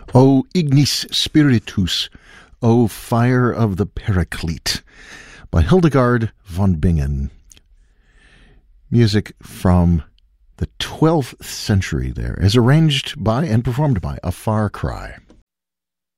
O Ignis Spiritus, O Fire of the Paraclete, by Hildegard von Bingen. Music from the 12th century there, as arranged by and performed by A Far Cry.